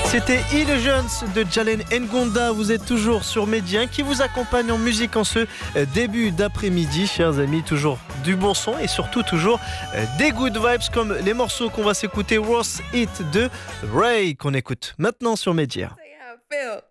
C'était Illusions de Jalen Ngonda. Vous êtes toujours sur Médien qui vous accompagne en musique en ce début d'après-midi. Chers amis, toujours du bon son et surtout toujours des good vibes comme les morceaux qu'on va s'écouter. Ross Hit de Ray qu'on écoute maintenant sur Médien. Phil.